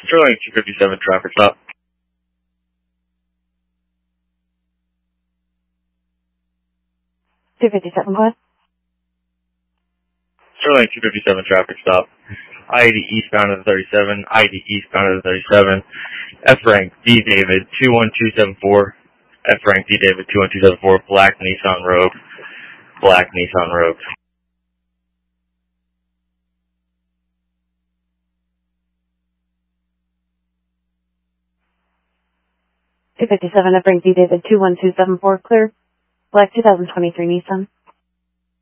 Sterling 257 traffic stop. What? Sterling 257 traffic stop. ID eastbound of the 37, ID eastbound of the 37. F rank D David 21274. F rank D David 21274. Black Nissan Rogue. Black Nissan Rogue. 257, F rank D David 21274, clear. Black 2023 Nissan.